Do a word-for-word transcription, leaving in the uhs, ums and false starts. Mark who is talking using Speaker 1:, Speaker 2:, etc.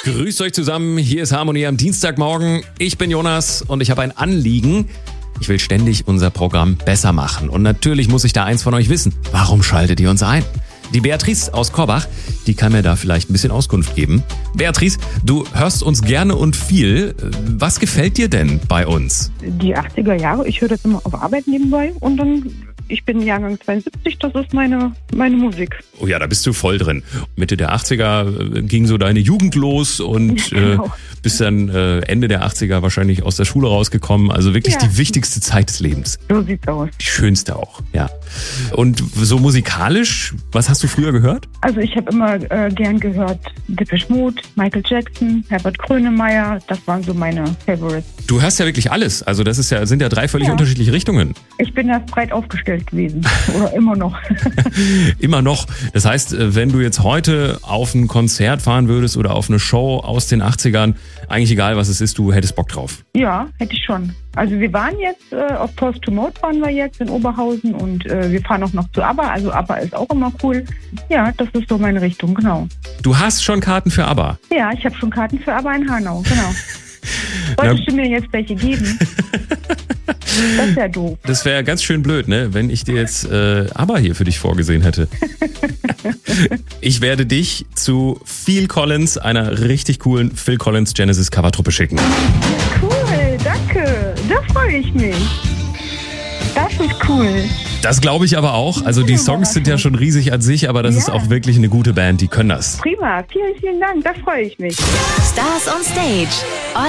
Speaker 1: Grüßt euch zusammen, hier ist Harmonie am Dienstagmorgen. Ich bin Jonas und ich habe ein Anliegen. Ich will ständig unser Programm besser machen. Und natürlich muss ich da eins von euch wissen. Warum schaltet ihr uns ein? Die Beatrice aus Korbach, die kann mir da vielleicht ein bisschen Auskunft geben. Beatrice, du hörst uns gerne und viel. Was gefällt dir denn bei uns?
Speaker 2: Die achtziger Jahre, ich höre das immer auf Arbeit nebenbei und dann, ich bin Jahrgang zweiundsiebzig, das ist meine, meine Musik.
Speaker 1: Oh ja, da bist du voll drin. Mitte der achtziger ging so deine Jugend los und
Speaker 2: Ja, genau.
Speaker 1: äh, bist dann äh, Ende der achtziger wahrscheinlich aus der Schule rausgekommen. Also wirklich
Speaker 2: Ja.
Speaker 1: die wichtigste Zeit des Lebens.
Speaker 2: So sieht's aus.
Speaker 1: Die schönste auch, ja. Und so musikalisch, was hast du früher gehört?
Speaker 2: Also ich habe immer äh, gern gehört Depeche Mode, Michael Jackson, Herbert Grönemeyer, das waren so meine Favorites.
Speaker 1: Du hörst ja wirklich alles. Also das ist ja, sind ja drei völlig
Speaker 2: Ja.
Speaker 1: unterschiedliche Richtungen.
Speaker 2: Ich bin da breit aufgestellt gewesen oder immer noch.
Speaker 1: Immer noch. Das heißt, wenn du jetzt heute auf ein Konzert fahren würdest oder auf eine Show aus den achtzigern, eigentlich egal was es ist, du hättest Bock drauf.
Speaker 2: Ja, hätte ich schon. Also wir waren jetzt, äh, auf Post to Mode waren wir jetzt in Oberhausen und äh, wir fahren auch noch zu ABBA, also ABBA ist auch immer cool. Ja, das ist so meine Richtung, genau.
Speaker 1: Du hast schon Karten für ABBA.
Speaker 2: Ja, ich habe schon Karten für ABBA in Hanau, genau. Wolltest du mir jetzt welche geben? Das ist ja doof.
Speaker 1: Das wäre ganz schön blöd, ne? Wenn ich dir jetzt äh, ABBA hier für dich vorgesehen hätte. Ich werde dich zu Phil Collins, einer richtig coolen Phil Collins Genesis Covertruppe schicken.
Speaker 2: Cool, danke. Da freue ich mich. Das ist cool.
Speaker 1: Das glaube ich aber auch. Also die Songs sind ja schon riesig an sich, aber das ist
Speaker 2: Ja.
Speaker 1: auch wirklich eine gute Band, die können das.
Speaker 2: Prima, vielen, vielen Dank. Da freue ich mich.
Speaker 3: Stars on Stage.